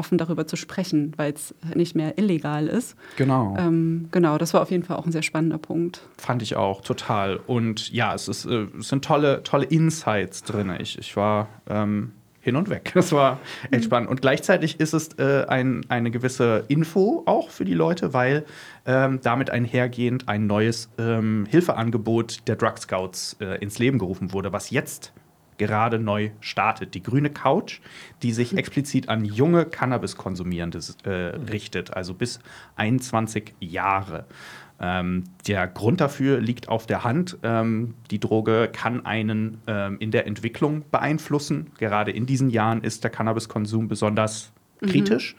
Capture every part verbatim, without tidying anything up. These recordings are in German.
offen darüber zu sprechen, weil es nicht mehr illegal ist. Genau. Ähm, genau, das war auf jeden Fall auch ein sehr spannender Punkt. Fand ich auch, total. Und ja, es, ist, äh, es sind tolle, tolle Insights drin. Ich, ich war ähm, hin und weg. Das war echt spannend. Und gleichzeitig ist es äh, ein, eine gewisse Info auch für die Leute, weil ähm, damit einhergehend ein neues ähm, Hilfeangebot der Drug Scouts äh, ins Leben gerufen wurde, was jetzt gerade neu startet. Die grüne Couch, die sich explizit an junge Cannabis-Konsumierende äh, richtet, also bis einundzwanzig Jahre. Ähm, der Grund dafür liegt auf der Hand. Ähm, die Droge kann einen ähm, in der Entwicklung beeinflussen. Gerade in diesen Jahren ist der Cannabiskonsum besonders mhm. kritisch.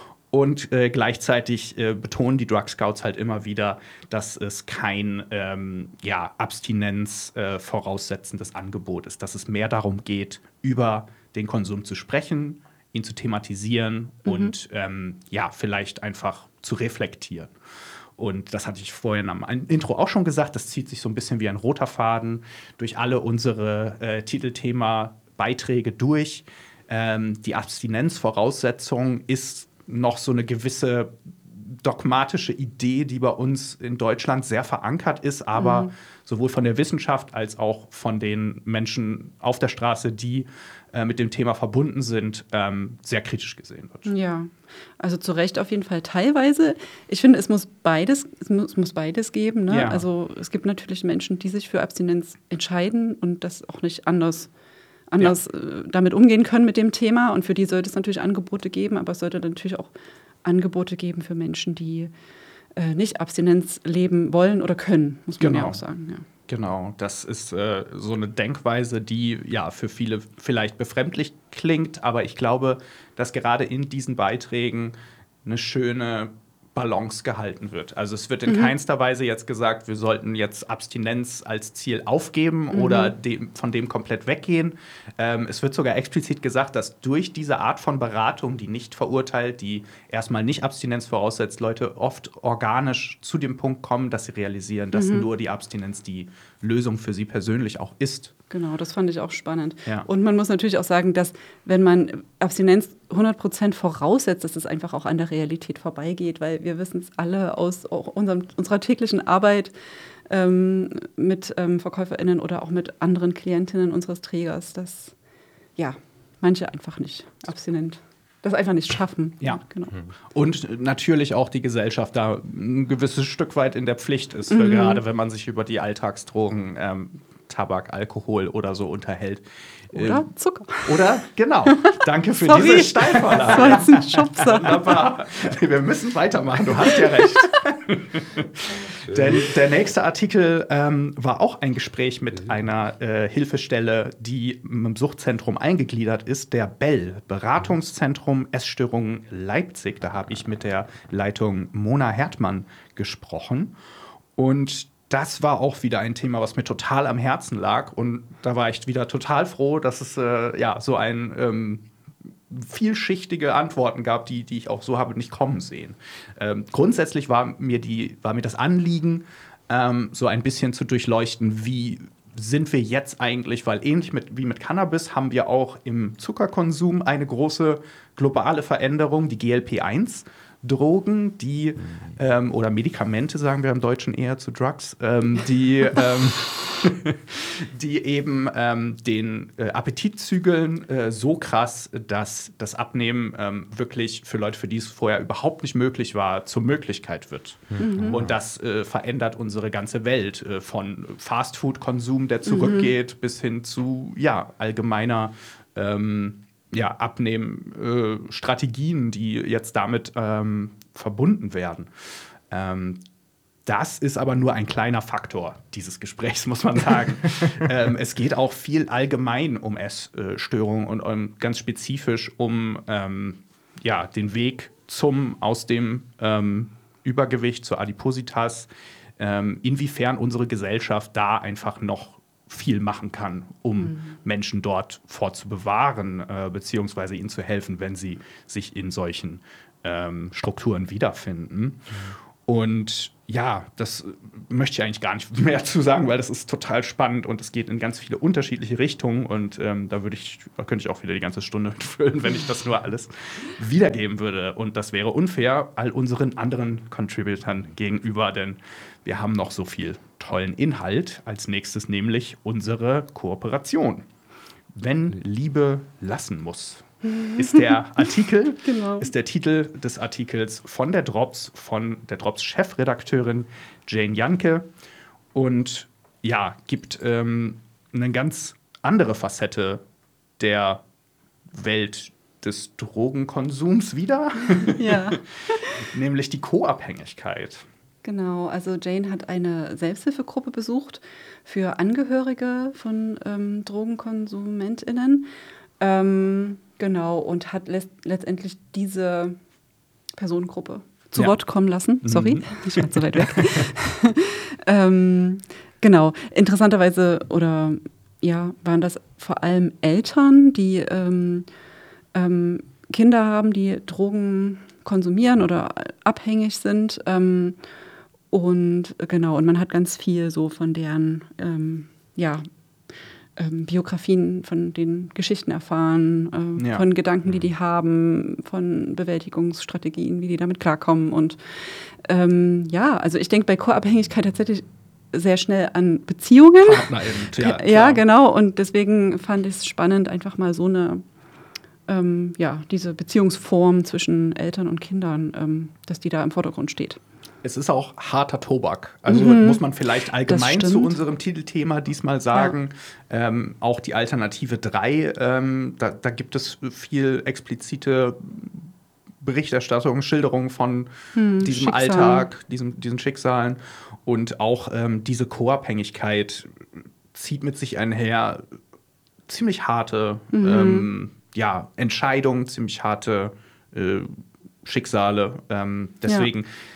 Und äh, gleichzeitig äh, betonen die Drug Scouts halt immer wieder, dass es kein ähm, ja, Abstinenz äh, voraussetzendes Angebot ist. Dass es mehr darum geht, über den Konsum zu sprechen, ihn zu thematisieren mhm. und ähm, ja, vielleicht einfach zu reflektieren. Und das hatte ich vorhin am Intro auch schon gesagt, das zieht sich so ein bisschen wie ein roter Faden durch alle unsere äh, Titelthema-Beiträge durch. Ähm, die Abstinenzvoraussetzung ist noch so eine gewisse dogmatische Idee, die bei uns in Deutschland sehr verankert ist, aber mhm. sowohl von der Wissenschaft als auch von den Menschen auf der Straße, die äh, mit dem Thema verbunden sind, ähm, sehr kritisch gesehen wird. Ja, also zu Recht auf jeden Fall teilweise. Ich finde, es muss beides, es muss, es muss beides geben. Ne? Ja. Also es gibt natürlich Menschen, die sich für Abstinenz entscheiden und das auch nicht anders anders ja. äh, damit umgehen können mit dem Thema. Und für die sollte es natürlich Angebote geben, aber es sollte natürlich auch Angebote geben für Menschen, die äh, nicht Abstinenz leben wollen oder können, muss man genau. ja auch sagen. Ja. Genau, das ist äh, so eine Denkweise, die ja für viele vielleicht befremdlich klingt, aber ich glaube, dass gerade in diesen Beiträgen eine schöne Balance gehalten wird. Also es wird in mhm. keinster Weise jetzt gesagt, wir sollten jetzt Abstinenz als Ziel aufgeben mhm. oder dem, von dem komplett weggehen. Ähm, es wird sogar explizit gesagt, dass durch diese Art von Beratung, die nicht verurteilt, die erstmal nicht Abstinenz voraussetzt, Leute oft organisch zu dem Punkt kommen, dass sie realisieren, dass mhm. nur die Abstinenz die Lösung für sie persönlich auch ist. Genau, das fand ich auch spannend. Ja. Und man muss natürlich auch sagen, dass wenn man Abstinenz hundert Prozent voraussetzt, dass es einfach auch an der Realität vorbeigeht, weil wir wissen es alle aus auch unserem, unserer täglichen Arbeit ähm, mit ähm, VerkäuferInnen oder auch mit anderen Klientinnen unseres Trägers, dass ja, manche einfach nicht abstinent das einfach nicht schaffen. Ja, genau. Und natürlich auch die Gesellschaft da ein gewisses Stück weit in der Pflicht ist, Mhm. gerade wenn man sich über die Alltagsdrogen, ähm, Tabak, Alkohol oder so unterhält. Oder ähm, Zucker. Oder, genau. Danke für Sorry. diese Steilvorlage. Das war jetzt ein Schubser. Wunderbar. Wir müssen weitermachen, du hast ja recht. der, der nächste Artikel ähm, war auch ein Gespräch mit einer äh, Hilfestelle, die im Suchtzentrum eingegliedert ist, der B E L, Beratungszentrum Essstörungen Leipzig. Da habe ich mit der Leitung Mona Hertmann gesprochen. Und das war auch wieder ein Thema, was mir total am Herzen lag. Und da war ich wieder total froh, dass es äh, ja, so ein ähm, vielschichtige Antworten gab, die, die ich auch so habe nicht kommen sehen. Ähm, grundsätzlich war mir, die, war mir das Anliegen, ähm, so ein bisschen zu durchleuchten, wie sind wir jetzt eigentlich, weil ähnlich mit, wie mit Cannabis haben wir auch im Zuckerkonsum eine große globale Veränderung, die G L P eins Drogen, die ähm, oder Medikamente, sagen wir im Deutschen eher zu Drugs, ähm, die, ähm, die eben ähm, den äh, Appetit zügeln äh, so krass, dass das Abnehmen ähm, wirklich für Leute, für die es vorher überhaupt nicht möglich war, zur Möglichkeit wird. Mhm. Und das äh, verändert unsere ganze Welt, äh, von Fastfood-Konsum, der zurückgeht, mhm. bis hin zu ja, allgemeiner ähm, ja, Abnehmen-Strategien, äh, die jetzt damit ähm, verbunden werden. Ähm, das ist aber nur ein kleiner Faktor dieses Gesprächs, muss man sagen. ähm, es geht auch viel allgemein um Essstörungen und um, ganz spezifisch um ähm, ja, den Weg zum, aus dem ähm, Übergewicht zur Adipositas, ähm, inwiefern unsere Gesellschaft da einfach noch viel machen kann, um mhm. Menschen dort vorzubewahren, äh, beziehungsweise ihnen zu helfen, wenn sie sich in solchen ähm, Strukturen wiederfinden. Mhm. Und ja, das möchte ich eigentlich gar nicht mehr zu sagen, weil das ist total spannend und es geht in ganz viele unterschiedliche Richtungen. Und ähm, da würde ich, da könnte ich auch wieder die ganze Stunde mitfüllen, wenn ich das nur alles wiedergeben würde. Und das wäre unfair all unseren anderen Contributern gegenüber, denn wir haben noch so viel tollen Inhalt. Als nächstes nämlich unsere Kooperation. Wenn Liebe lassen muss, ist der Artikel, genau. ist der Titel des Artikels von der Drops, von der Drops-Chefredakteurin Jane Janke und ja, gibt ähm, eine ganz andere Facette der Welt des Drogenkonsums wieder, ja. nämlich die Co-Abhängigkeit. Genau, also Jane hat eine Selbsthilfegruppe besucht für Angehörige von ähm, DrogenkonsumentInnen. Ähm, genau, und hat les- letztendlich diese Personengruppe zu ja. Wort kommen lassen. Sorry, mhm. ich war zu weit weg. ähm, genau, interessanterweise oder ja, waren das vor allem Eltern, die ähm, ähm, Kinder haben, die Drogen konsumieren oder abhängig sind. Ähm, und genau, und man hat ganz viel so von deren ähm, ja, ähm, Biografien, von den Geschichten erfahren, äh, ja. von Gedanken, die die haben, von Bewältigungsstrategien, wie die damit klarkommen. Und ähm, ja, also ich denke bei Co-Abhängigkeit tatsächlich sehr schnell an Beziehungen. PartnerInnen, ja, ja, genau. Und deswegen fand ich es spannend, einfach mal so eine ähm, ja, diese Beziehungsform zwischen Eltern und Kindern, ähm, dass die da im Vordergrund steht. Es ist auch harter Tobak. Also mhm. muss man vielleicht allgemein zu unserem Titelthema diesmal sagen. Ja. Ähm, auch die Alternative drei, ähm, da, da gibt es viel explizite Berichterstattung, Schilderungen von hm, diesem Schicksal. Alltag, diesem, diesen Schicksalen. Und auch ähm, diese Co-Abhängigkeit zieht mit sich einher ziemlich harte mhm. ähm, ja, Entscheidungen, ziemlich harte äh, Schicksale. Ähm, deswegen,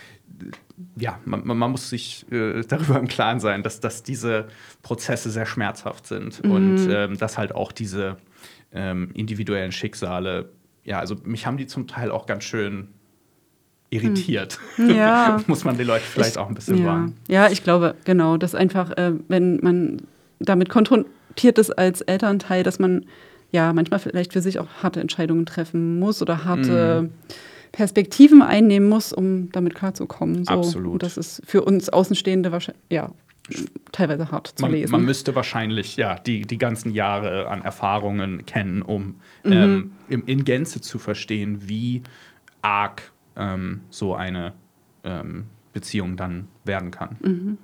ja, ja man, man muss sich äh, darüber im Klaren sein, dass, dass diese Prozesse sehr schmerzhaft sind mhm. und ähm, dass halt auch diese ähm, individuellen Schicksale, ja, also mich haben die zum Teil auch ganz schön irritiert. Hm. Ja. Muss man die Leute vielleicht ich, auch ein bisschen ja. warnen. Ja, ich glaube, genau, dass einfach, äh, wenn man damit konfrontiert ist als Elternteil, dass man ja manchmal vielleicht für sich auch harte Entscheidungen treffen muss oder harte mm. Perspektiven einnehmen muss, um damit klarzukommen. So. Absolut. Und das ist für uns Außenstehende wahrscheinlich, ja, teilweise hart zu man, lesen. Man müsste wahrscheinlich ja, die, die ganzen Jahre an Erfahrungen kennen, um mhm. ähm, in, in Gänze zu verstehen, wie arg ähm, so eine ähm, Beziehung dann werden kann. Mhm.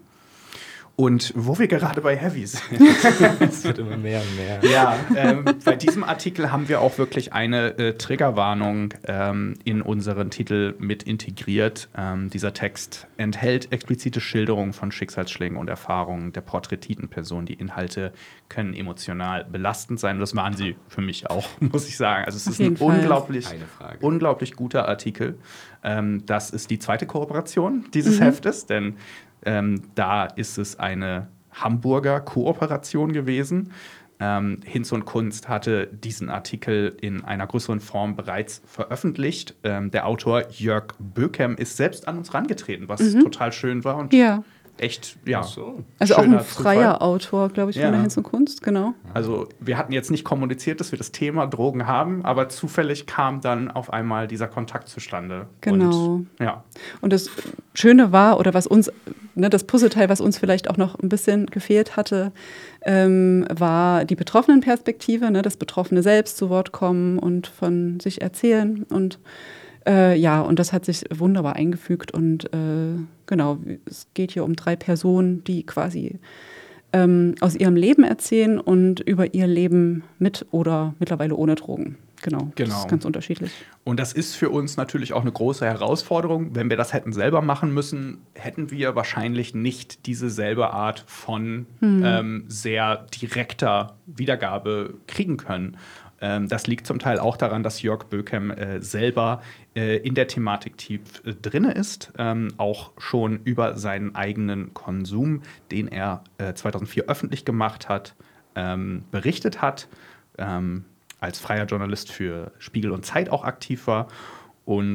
Und wo wir gerade bei Heavy sind. Es wird immer mehr und mehr. Ja, ähm, bei diesem Artikel haben wir auch wirklich eine äh, Triggerwarnung ähm, in unseren Titel mit integriert. Ähm, dieser Text enthält explizite Schilderungen von Schicksalsschlägen und Erfahrungen der porträtierten Person. Die Inhalte können emotional belastend sein. Und das waren sie für mich auch, muss ich sagen. Also es Auf ist ein Fall. unglaublich, unglaublich guter Artikel. Ähm, das ist die zweite Kooperation dieses mhm. Heftes, denn Ähm, da ist es eine Hamburger Kooperation gewesen. Ähm, Hinz und Kunst hatte diesen Artikel in einer größeren Form bereits veröffentlicht. Ähm, der Autor Jörg Böckem ist selbst an uns rangetreten, was mhm. total schön war und ja. echt, ja. So. Also auch ein freier Zufall. Autor, glaube ich, von ja. der Hinz und Kunst, genau. Also wir hatten jetzt nicht kommuniziert, dass wir das Thema Drogen haben, aber zufällig kam dann auf einmal dieser Kontakt zustande. Genau. Und, ja. Und das Schöne war, oder was uns, ne, das Puzzleteil, was uns vielleicht auch noch ein bisschen gefehlt hatte, ähm, war die Betroffenenperspektive, ne, das Betroffene selbst zu Wort kommen und von sich erzählen. Und Äh, ja, und das hat sich wunderbar eingefügt. Und äh, genau, es geht hier um drei Personen, die quasi ähm, aus ihrem Leben erzählen und über ihr Leben mit oder mittlerweile ohne Drogen. Genau, genau. Das ist ganz unterschiedlich. Und das ist für uns natürlich auch eine große Herausforderung. Wenn wir das hätten selber machen müssen, hätten wir wahrscheinlich nicht diese selbe Art von hm. ähm, sehr direkter Wiedergabe kriegen können. Das liegt zum Teil auch daran, dass Jörg Böckem äh, selber äh, in der Thematik tief äh, drin ist, ähm, auch schon über seinen eigenen Konsum, den er äh, zweitausendvier öffentlich gemacht hat, ähm, berichtet hat, ähm, als freier Journalist für Spiegel und Zeit auch aktiv war. Und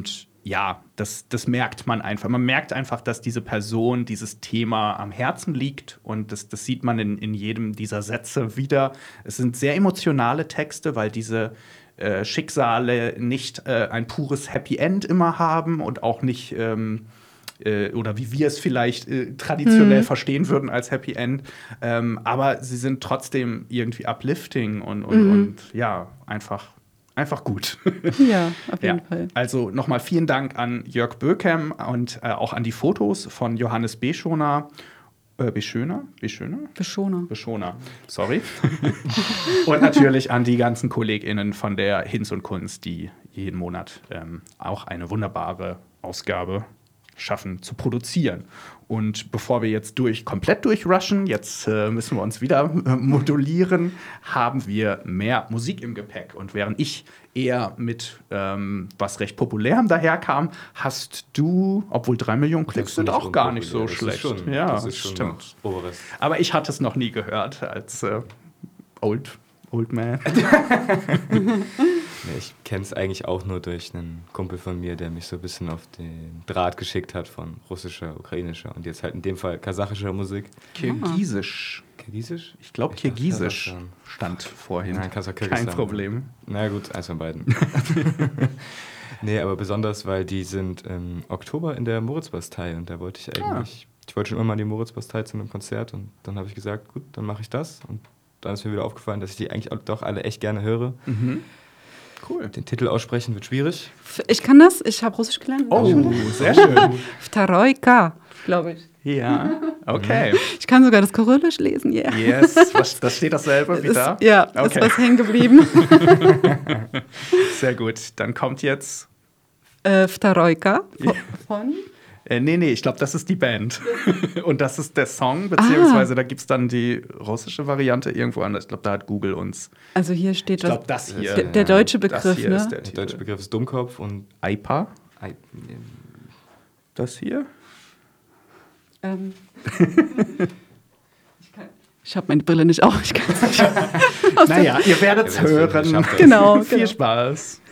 ja, das, das merkt man einfach. Man merkt einfach, dass diese Person dieses Thema am Herzen liegt. Und das, das sieht man in, in jedem dieser Sätze wieder. Es sind sehr emotionale Texte, weil diese äh, Schicksale nicht äh, ein pures Happy End immer haben und auch nicht ähm, äh, oder wie wir es vielleicht äh, traditionell hm. verstehen würden als Happy End. Ähm, aber sie sind trotzdem irgendwie uplifting und, und, mhm. und ja, einfach Einfach gut. Ja, auf jeden ja. Fall. Also nochmal vielen Dank an Jörg Böckem und äh, auch an die Fotos von Johannes Beschoner. Äh, Beschöner? Beschöner? Beschoner. Beschoner, sorry. Und natürlich an die ganzen KollegInnen von der Hinz und Kunst, die jeden Monat ähm, auch eine wunderbare Ausgabe schaffen zu produzieren. Und bevor wir jetzt durch, komplett durchrushen, jetzt äh, müssen wir uns wieder äh, modulieren, haben wir mehr Musik im Gepäck. Und während ich eher mit ähm, was recht Populärem daherkam, hast du, obwohl drei Millionen Klicks sind auch gar nicht so das schlecht. Ist schon, ja, das ist schon stimmt. Oberes. Aber ich hatte es noch nie gehört als äh, Old, Old Man. Nee, ich kenne es eigentlich auch nur durch einen Kumpel von mir, der mich so ein bisschen auf den Draht geschickt hat von russischer, ukrainischer und jetzt halt in dem Fall kasachischer Musik. Kirgisisch. Kirgisisch? Ich glaube, Kirgisisch stand vorhin. Nein, kein Problem. Na gut, eins von beiden. Nee, aber besonders, weil die sind im Oktober in der Moritzbastei und da wollte ich eigentlich, ah. ich wollte schon immer mal in die Moritzbastei zu einem Konzert und dann habe ich gesagt, gut, dann mache ich das und dann ist mir wieder aufgefallen, dass ich die eigentlich auch doch alle echt gerne höre. Mhm. Cool. Den Titel aussprechen wird schwierig. Ich kann das, ich habe Russisch gelernt. Oh, sehr schön. Vtaroika, glaube ich. Ja, okay. Ich kann sogar das Kyrillisch lesen, yeah. Yes, was, das steht dasselbe wie da? Ja, okay. Ist was hängen geblieben. Sehr gut, dann kommt jetzt äh, Vtaroika von? von? Äh, nee, nee, ich glaube, das ist die Band. Und das ist der Song, beziehungsweise ah. da gibt es dann die russische Variante irgendwo anders. Ich glaube, da hat Google uns. Also hier steht ich was. Ich glaube, das hier. Der, der deutsche Begriff, ne? Ist der, der deutsche Begriff ist Dummkopf und I P A. I- Das hier? Ähm. ich kann, ich habe meine Brille nicht auf. Ich kann's nicht. Naja, ihr werdet es hören. Genau, Viel genau. Spaß.